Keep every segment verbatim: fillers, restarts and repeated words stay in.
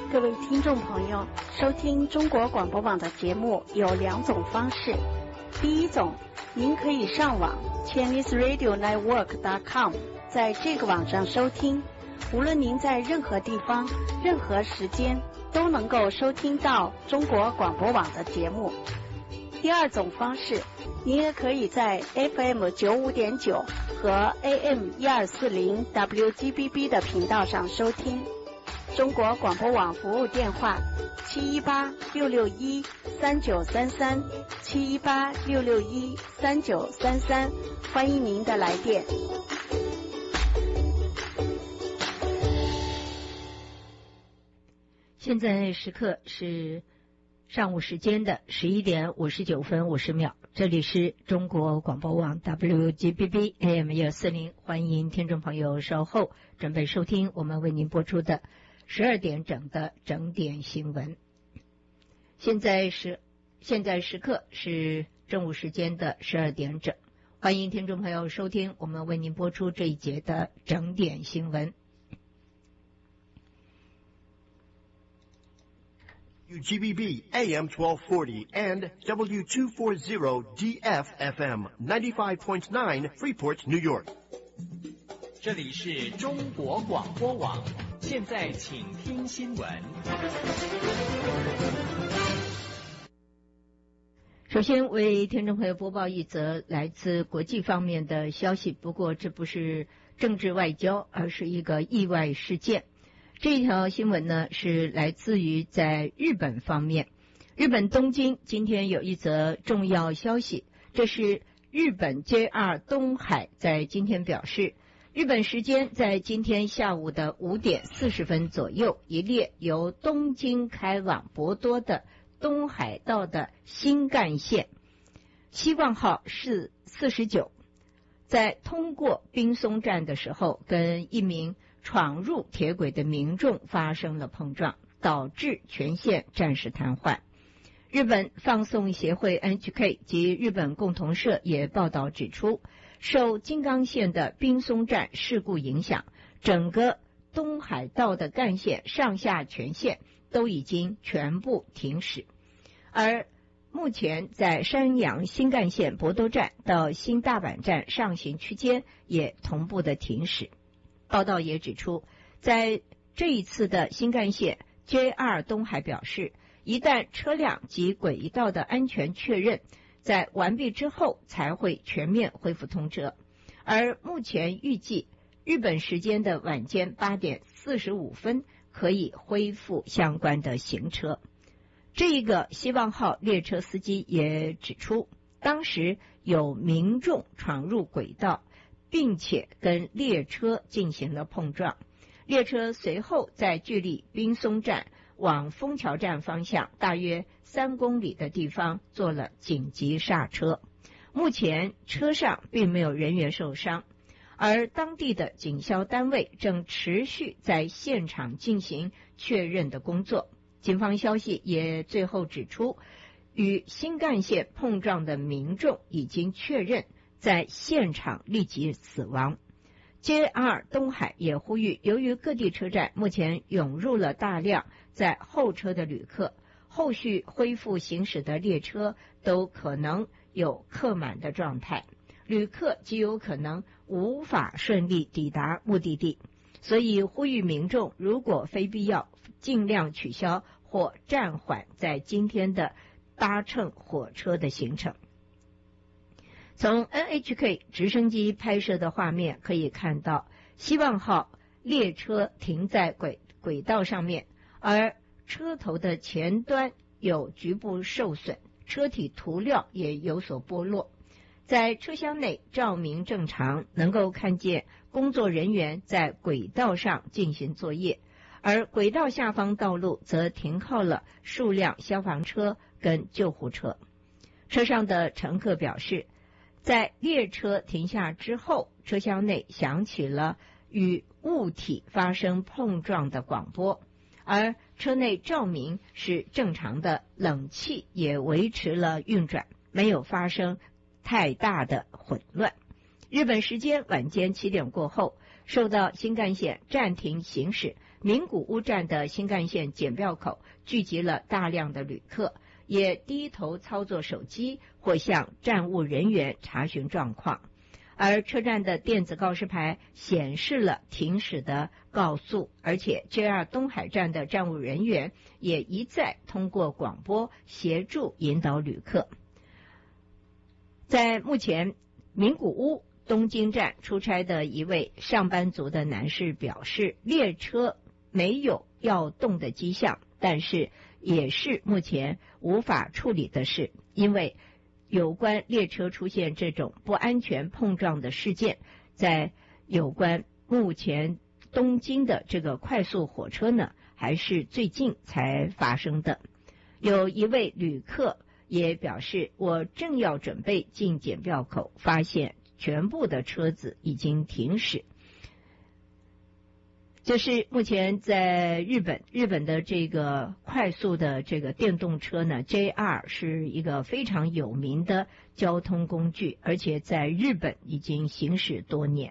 各位听众朋友，收听中国广播网的节目有两种方式。第一种，您可以上网 Chinese Radio Network dot com， 在这个网上收听，无论您在任何地方、任何时间都能够收听到中国广播网的节目。第二种方式，您也可以在 F M 九五点九和 A M 一二四零 W G B B 的频道上收听。中国广播网服务电话七一八六六一三九三三七一八六六一三九三三，欢迎您的来电。 现在时刻是上午时间的十一点五十九分五十秒，这里是中国广播网 W G B B A M 一二四零，欢迎听众朋友稍后准备收听我们为您播出的十二点整的整点新闻。现在是现在时刻是正午时间的十二点整，欢迎听众朋友收听我们为您播出这一节的整点新闻。 W G B B A M twelve forty and W two forty D F F M ninety-five point nine Freeport, New York。 这里是中国广播网，现在请听新闻。 首先为听众朋友播报一则来自国际方面的消息，不过这不是政治外交，而是一个意外事件。这条新闻呢是来自于在日本方面，日本东京今天有一则重要消息，这是日本 J R 东海在今天表示，日本时间在今天下午的五点四十分左右，一列由东京开往博多的东海道的新干线希望号是四十九，在通过滨松站的时候，跟一名闯入铁轨的民众发生了碰撞，导致全线暂时瘫痪。日本放送协会 N H K 及日本共同社也报道指出，受金刚线的滨松站事故影响，整个东海道的干线上下全线都已经全部停驶，而目前在山阳新干线博多站到新大阪站上行区间也同步的停驶。报道也指出，在这一次的新干线 J R 东海表示，一旦车辆及轨道的安全确认在完毕之后，才会全面恢复通车。而目前预计日本时间的晚间八点四十五分可以恢复相关的行车。这个希望号列车司机也指出，当时有民众闯入轨道，并且跟列车进行了碰撞，列车随后在距离滨松站往枫桥站方向大约三公里的地方做了紧急刹车，目前车上并没有人员受伤，而当地的警消单位正持续在现场进行确认的工作。警方消息也最后指出，与新干线碰撞的民众已经确认在现场立即死亡。 J R 东海也呼吁，由于各地车站目前涌入了大量在候车的旅客，后续恢复行驶的列车都可能有客满的状态，旅客极有可能无法顺利抵达目的地，所以呼吁民众如果非必要，尽量取消或暂缓在今天的搭乘火车的行程。从 N H K 直升机拍摄的画面可以看到，希望号列车停在轨轨道上面，而车头的前端有局部受损，车体涂料也有所剥落。在车厢内照明正常，能够看见工作人员在轨道上进行作业，而轨道下方道路则停靠了数辆消防车跟救护车。车上的乘客表示，在列车停下之后，车厢内响起了与物体发生碰撞的广播，而车内照明是正常的，冷气也维持了运转，没有发生太大的混乱。日本时间晚间七点过后，受到新干线暂停行驶名古屋站的新干线检票口聚集了大量的旅客，也低头操作手机或向站务人员查询状况。而车站的电子告示牌显示了停驶的告诉，而且 J R 东海站的站务人员也一再通过广播协助引导旅客。在目前，名古屋东京站出差的一位上班族的男士表示，列车没有要动的迹象，但是也是目前无法处理的事，因为有关列车出现这种不安全碰撞的事件，在有关目前东京的这个快速火车呢，还是最近才发生的。有一位旅客也表示，我正要准备进检票口，发现全部的车子已经停驶。这是目前在日本，日本的这个快速的这个电动车呢 ，J R 是一个非常有名的交通工具，而且在日本已经行驶多年。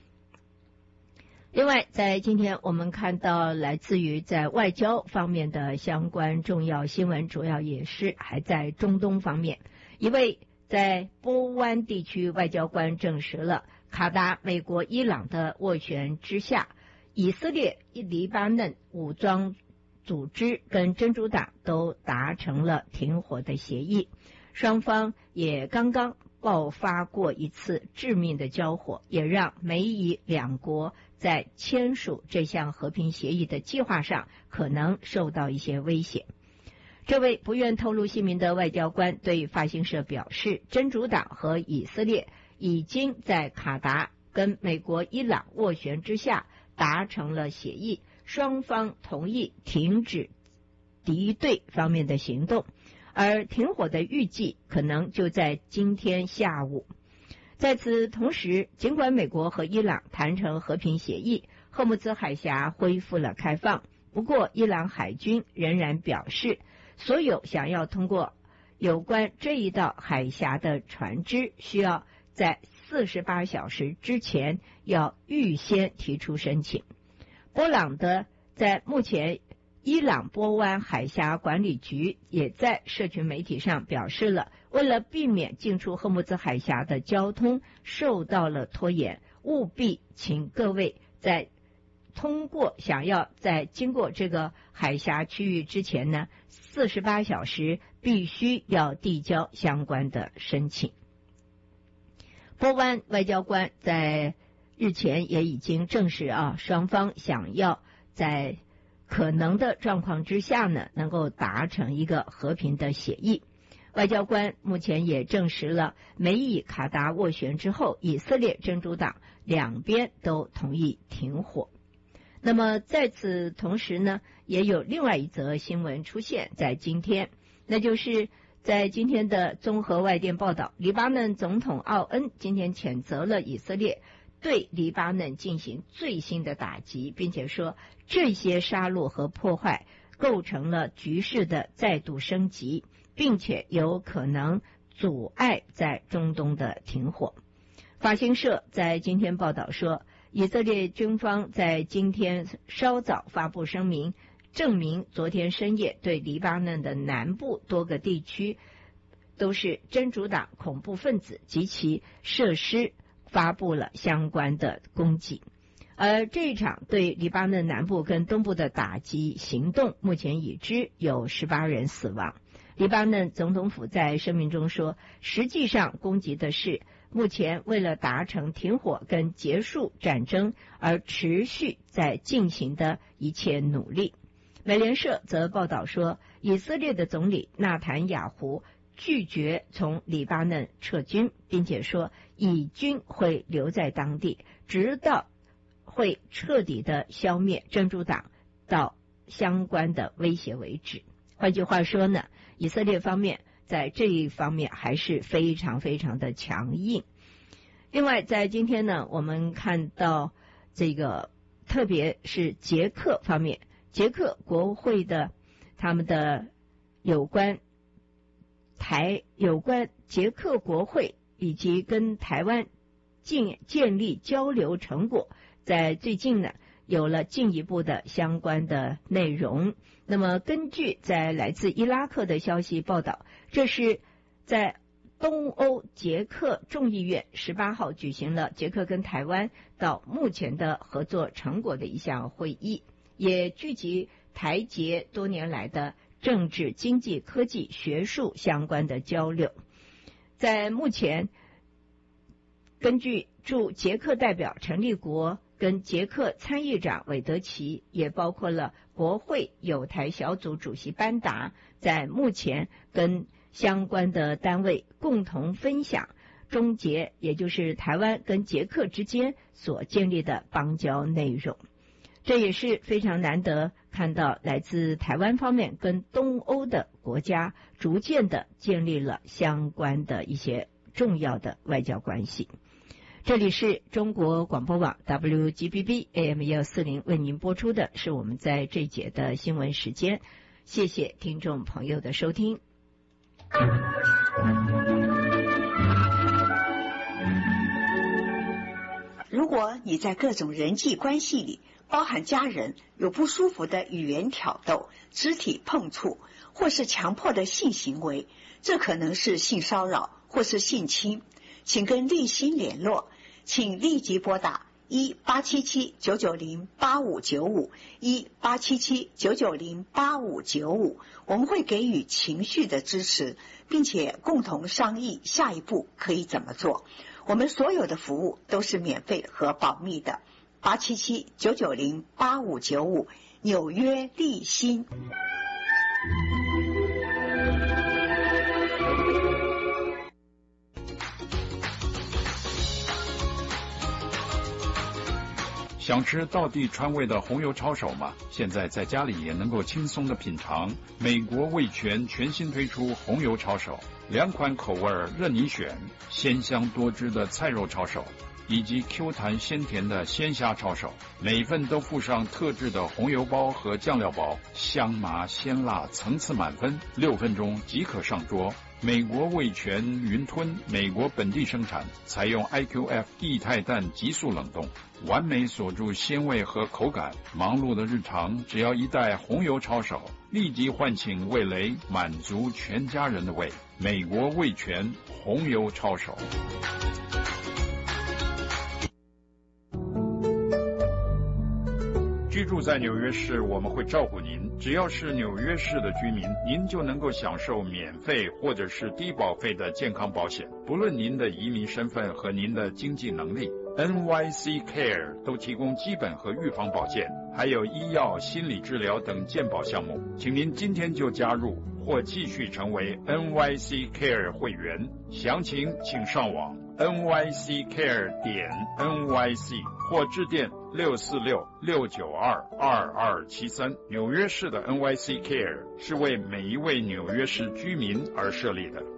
另外，在今天我们看到来自于在外交方面的相关重要新闻，主要也是还在中东方面。一位在波湾地区外交官证实了，卡达、美国、伊朗的斡旋之下，以色列、黎巴嫩武装组织跟真主党都达成了停火的协议，双方也刚刚爆发过一次致命的交火，也让美以两国在签署这项和平协议的计划上可能受到一些威胁。这位不愿透露姓名的外交官对法新社表示，真主党和以色列已经在卡达跟美国、伊朗斡旋之下达成了协议，双方同意停止敌对方面的行动，而停火的预计可能就在今天下午。在此同时，尽管美国和伊朗谈成和平协议，荷姆兹海峡恢复了开放，不过伊朗海军仍然表示，所有想要通过有关这一道海峡的船只需要在四十八小时之前要预先提出申请。波朗的在目前伊朗波湾海峡管理局也在社群媒体上表示了，为了避免进出荷姆兹海峡的交通受到了拖延，务必请各位在通过想要在经过这个海峡区域之前呢，四十八小时必须要递交相关的申请。波湾外交官在日前也已经证实啊，双方想要在可能的状况之下呢，能够达成一个和平的协议。外交官目前也证实了，美以卡达斡旋之后，以色列真主党两边都同意停火。那么在此同时呢，也有另外一则新闻出现在今天，那就是在今天的综合外电报道，黎巴嫩总统奥恩今天谴责了以色列对黎巴嫩进行最新的打击，并且说这些杀戮和破坏构成了局势的再度升级，并且有可能阻碍在中东的停火。法新社在今天报道说，以色列军方在今天稍早发布声明，证明昨天深夜对黎巴嫩的南部多个地区都是真主党恐怖分子及其设施发布了相关的攻击。而这一场对黎巴嫩南部跟东部的打击行动，目前已知有十八人死亡。黎巴嫩总统府在声明中说，实际上攻击的是目前为了达成停火跟结束战争而持续在进行的一切努力。美联社则报道说，以色列的总理纳坦雅胡拒绝从黎巴嫩撤军，并且说以军会留在当地，直到会彻底的消灭真主党到相关的威胁为止。换句话说呢，以色列方面在这一方面还是非常非常的强硬。另外，在今天呢，我们看到这个特别是捷克方面，捷克国会的他们的有关台有关捷克国会以及跟台湾建建立交流成果，在最近呢有了进一步的相关的内容。那么根据在来自伊拉克的消息报道，这是在东欧捷克众议院十八号举行了捷克跟台湾到目前的合作成果的一项会议，也聚集台捷多年来的政治、经济、科技、学术相关的交流。在目前，根据驻捷克代表陈立国跟捷克参议长韦德奇，也包括了国会友台小组主席班达，在目前跟相关的单位共同分享中捷，也就是台湾跟捷克之间所建立的邦交内容。这也是非常难得看到来自台湾方面跟东欧的国家逐渐的建立了相关的一些重要的外交关系。这里是中国广播网 W G B B A M 一四零为您播出的是我们在这一节的新闻时间，谢谢听众朋友的收听。 如果你在各种人际关系里，包含家人，有不舒服的语言挑逗、肢体碰触，或是强迫的性行为，这可能是性骚扰或是性侵，请跟立新联络，请立即拨打一八七七九九零八五九五一八七七九九零八五九五，我们会给予情绪的支持，并且共同商议下一步可以怎么做。我们所有的服务都是免费和保密的。八七七九九零八五九五，纽约立新。 想吃道地川味的红油抄手吗？现在在家里也能够轻松的品尝。美国味全全新推出红油抄手，两款口味任你选，鲜香多汁的菜肉抄手，以及 Q 弹鲜甜的鲜虾抄手，每份都附上特制的红油包和酱料包，香麻鲜辣，层次满分，六分钟即可上桌。美国味全云吞，美国本地生产，采用 I Q F 液态氮急速冷冻，完美锁住鲜味和口感。忙碌的日常，只要一袋红油抄手，立即唤醒味蕾，满足全家人的胃。美国味全红油抄手。居住在纽约市，我们会照顾您。只要是纽约市的居民，您就能够享受免费或者是低保费的健康保险，不论您的移民身份和您的经济能力。N Y C Care 都提供基本和预防保健，还有医药、心理治疗等健保项目。请您今天就加入或继续成为 N Y C Care 会员。详情请上网 N Y C Care 点 N Y C 或致电六四六六九二二二七三。纽约市的 N Y C Care 是为每一位纽约市居民而设立的。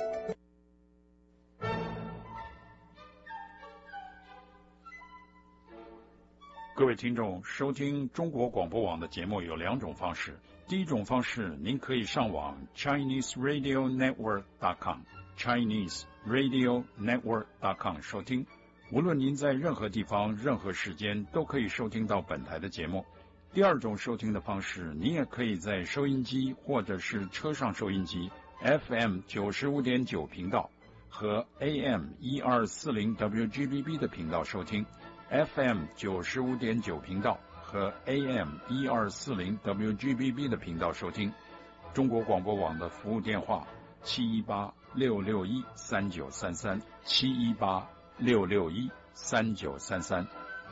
各位听众，收听中国广播网的节目有两种方式。第一种方式，您可以上网 Chinese Radio Network dot com Chinese Radio Network dot com 收听。无论您在任何地方、任何时间，都可以收听到本台的节目。第二种收听的方式，您也可以在收音机或者是车上收音机 F M 九十五点九频道和 A M 一二四零 W G B B 的频道收听。F M 九十五点九频道和 A M 一二四零 W G B B 的频道收听。中国广播网的服务电话七一八六六一三九三三七一八六六一三九三三。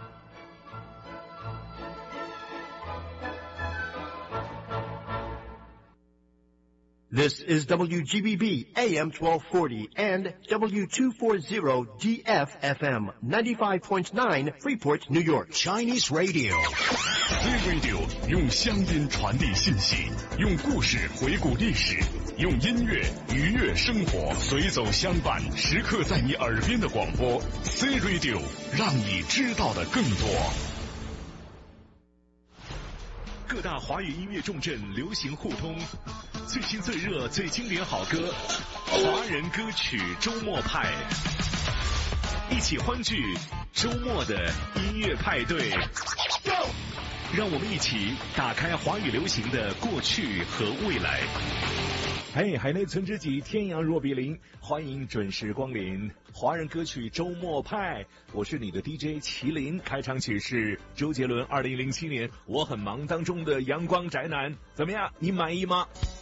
This is W G B B A M twelve forty and W two forty D F F M ninety-five point nine Freeport, New York. Chinese Radio. Z Radio 用乡音传递信息，用故事回顾历史，用音乐愉悦生活，随走相伴，时刻在你耳边的广播 C Radio， 让你知道的更多。各大华语音乐重镇流行互通，最新最热最经典好歌，华人歌曲周末派，一起欢聚周末的音乐派对。 让我们一起打开华语流行的过去和未来。 嘿，海内存知己，天涯若比邻，欢迎准时光临华人歌曲周末派。我是你的 D J 麒麟，开场曲是周杰伦二零零七年《我很忙》当中的阳光宅男，怎么样？你满意吗？